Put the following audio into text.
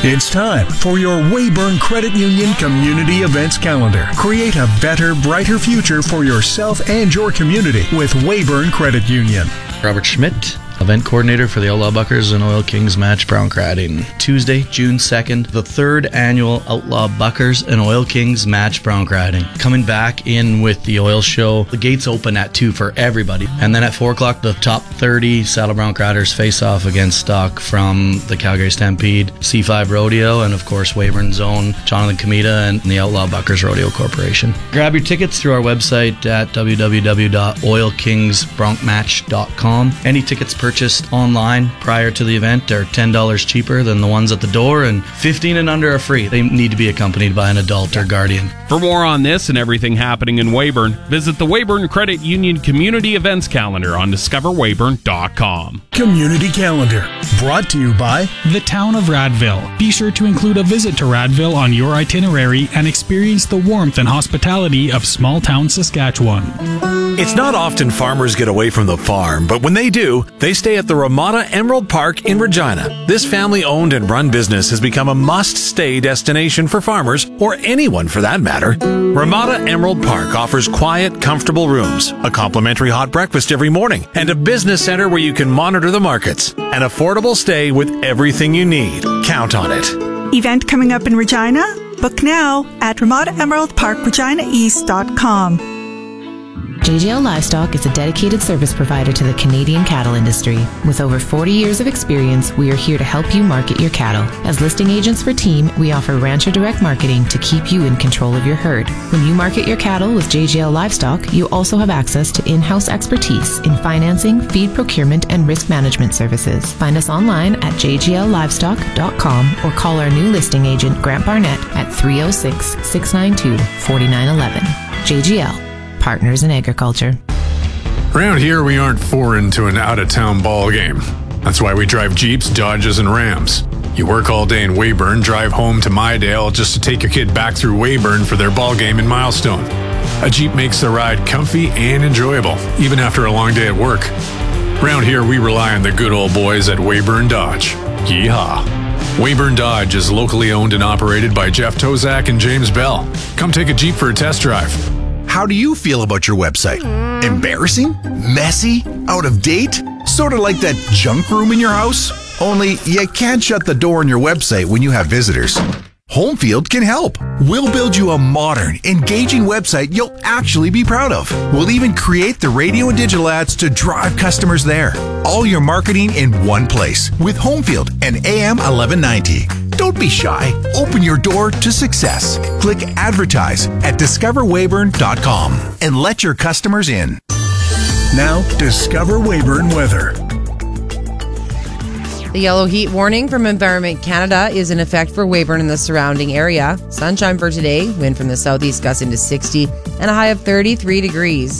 It's time for your Weyburn Credit Union Community Events Calendar. Create a better, brighter future for yourself and your community with Weyburn Credit Union. Robert Schmidt, event coordinator for the Outlaw Buckers and Oil Kings match, Brown Cratting. Tuesday, June 2nd, the third annual Outlaw Buckers and Oil Kings match, Brown Cratting. Coming back in with the oil show. The gates open at 2 for everybody. And then at 4 o'clock, the top 30 Saddle Brown Cratters face off against stock from the Calgary Stampede, C5 Rodeo, and of course Weyburn's own Jonathan Comita and the Outlaw Buckers Rodeo Corporation. Grab your tickets through our website at www.oilkingsbroncmatch.com. Any tickets purchased online prior to the event are $10 cheaper than the ones at the door, and 15 and under are free. They need to be accompanied by an adult or guardian. For more on this and everything happening in Weyburn, visit the Weyburn Credit Union Community Events Calendar on discoverweyburn.com. Community Calendar, brought to you by the Town of Radville. Be sure to include a visit to Radville on your itinerary and experience the warmth and hospitality of small town Saskatchewan. It's not often farmers get away from the farm, but when they do, they stay at the Ramada Emerald Park in Regina. This family-owned and run business has become a must-stay destination for farmers, or anyone for that matter. Ramada Emerald Park offers quiet, comfortable rooms, a complimentary hot breakfast every morning, and a business center where you can monitor the markets. An affordable stay with everything you need. Count on it. Event coming up in Regina? Book now at RamadaEmeraldParkReginaEast.com. JGL Livestock is a dedicated service provider to the Canadian cattle industry. With over 40 years of experience, we are here to help you market your cattle. As listing agents for Team, we offer Rancher Direct Marketing to keep you in control of your herd. When you market your cattle with JGL Livestock, you also have access to in-house expertise in financing, feed procurement, and risk management services. Find us online at jgllivestock.com or call our new listing agent, Grant Barnett, at 306-692-4911. JGL. Partners in Agriculture. Around here, we aren't foreign to an out-of-town ball game. That's why we drive Jeeps, Dodges, and Rams. You work all day in Weyburn, drive home to Mydale just to take your kid back through Weyburn for their ball game in Milestone. A Jeep makes the ride comfy and enjoyable, even after a long day at work. Around here, we rely on the good old boys at Weyburn Dodge. Yeehaw! Weyburn Dodge is locally owned and operated by Jeff Tozak and James Bell. Come take a Jeep for a test drive. How do you feel about your website? Embarrassing? Messy? Out of date? Sort of like that junk room in your house? Only you can't shut the door on your website when you have visitors. Homefield can help. We'll build you a modern, engaging website you'll actually be proud of. We'll even create the radio and digital ads to drive customers there. All your marketing in one place with Homefield and AM 1190. Don't be shy. Open your door to success. Click advertise at discoverweyburn.com and let your customers in. Now, Discover Weyburn weather. The yellow heat warning from Environment Canada is in effect for Weyburn and the surrounding area. Sunshine for today, wind from the southeast gusting to 60, and a high of 33 degrees.